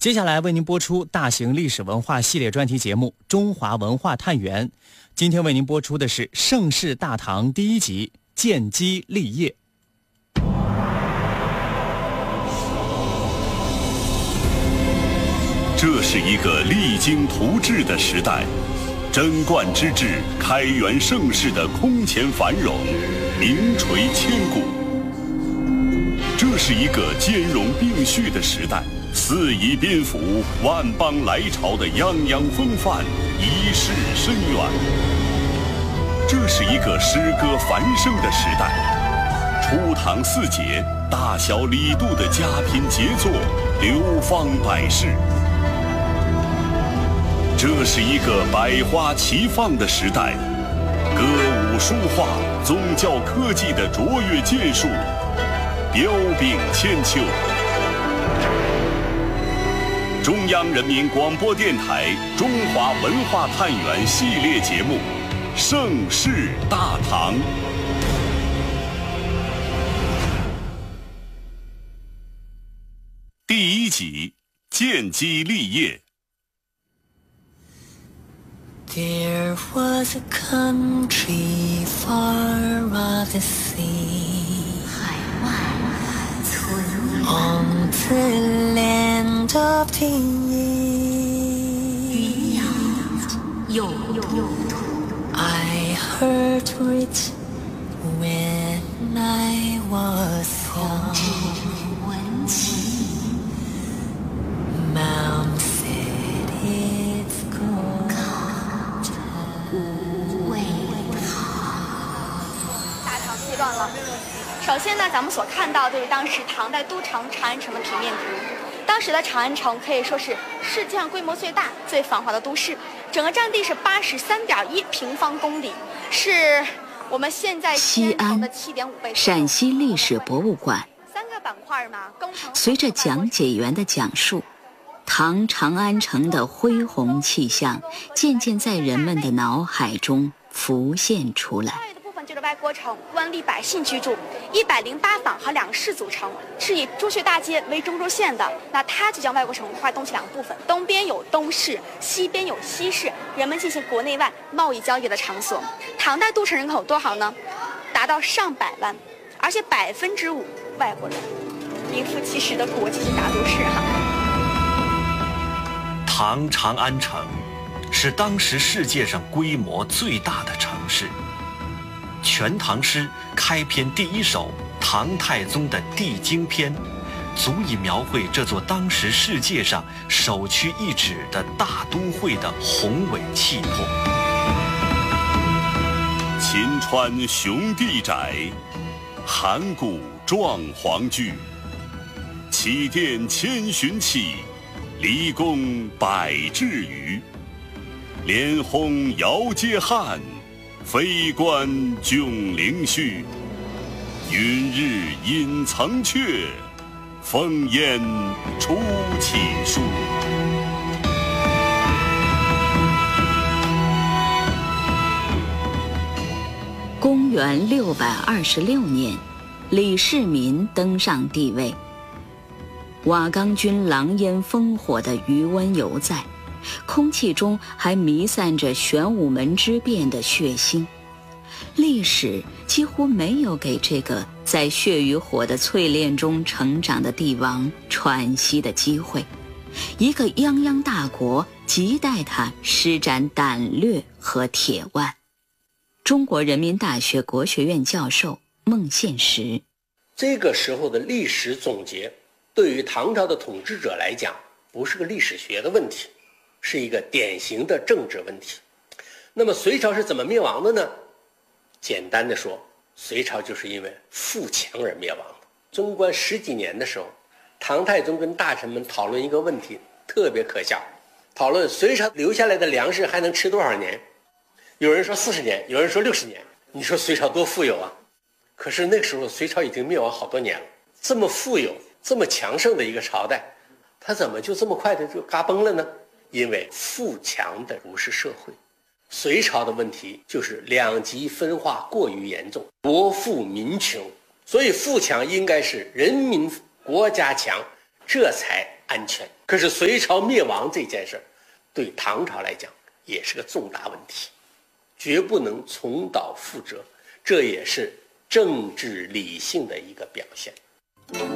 接下来为您播出大型历史文化系列专题节目《中华文化探源》。今天为您播出的是《盛世大唐》第1集《建基立业》。 这是一个励精图治的时代，贞观之治、开元盛世的空前繁荣，名垂千古。这是一个兼容并蓄的时代，四夷宾服、万邦来朝的泱泱风范，一世深远。这是一个诗歌繁盛的时代，初唐四杰、大小李杜的佳品杰作流芳百世。这是一个百花齐放的时代，歌舞书画、宗教科技的卓越建树彪炳千秋。中央人民广播电台《中华文化探源》系列节目《盛世大唐》第1集《建基立业》。 There was a country far off the sea, on the land of Tian. I heard it when I was young. Mount said it's cold. 大唐阶段了。首先呢，咱们所看到就是当时唐代都城长安城的平面图。当时的长安城可以说是世界上规模最大、最繁华的都市，整个占地是83.1平方公里，是我们现在西安的7.5倍。 陕西历史博物馆。 3个板块嘛，工程。 随着讲解员的讲述，唐长安城的恢宏气象渐渐在人们的脑海中浮现出来。 外的部分就是外郭城，官吏百姓居住，108坊和2市组成，是以朱雀大街为中轴线的。那它就将外郭城划东西2部分，东边有东市，西边有西市，人们进行国内外贸易交易的场所。唐代都城人口多少呢？达到上百万，而且5%外国人，名副其实的国际性大都市哈。 唐长安城是当时世界上规模最大的城市。《全唐诗》开篇第1首唐太宗的《帝京篇》，足以描绘这座当时世界上首屈一指的大都会的宏伟气魄。 秦川雄地窄，函谷壮黄居。启殿千寻起，离宫100至余。连轰遥接汉，飞官迥凌虚。云日隐层阙，风烟出启书。 公元626年，李世民登上帝位。瓦岗军狼烟烽火的余温犹在，空气中还弥散着玄武门之变的血腥。历史几乎没有给这个在血与火的淬炼中成长的帝王喘息的机会。一个泱泱大国亟待他施展胆略和铁腕。中国人民大学国学院教授孟宪实， 这个时候的历史总结对于唐朝的统治者来讲不是个历史学的问题，是一个典型的政治问题。那么隋朝是怎么灭亡的呢？简单的说，隋朝就是因为富强而灭亡的。贞观10几年的时候，唐太宗跟大臣们讨论一个问题，特别可笑，讨论隋朝留下来的粮食还能吃多少年。有人说40年，有人说60年，你说隋朝多富有啊？可是那个时候隋朝已经灭亡好多年了，这么富有这么强盛的一个朝代，它怎么就这么快的就嘎崩了呢？因为富强的不是社会。隋朝的问题就是两极分化过于严重，国富民穷，所以富强应该是人民国家强，这才安全。可是隋朝灭亡这件事对唐朝来讲也是个重大问题，绝不能重蹈覆辙，这也是政治理性的一个表现。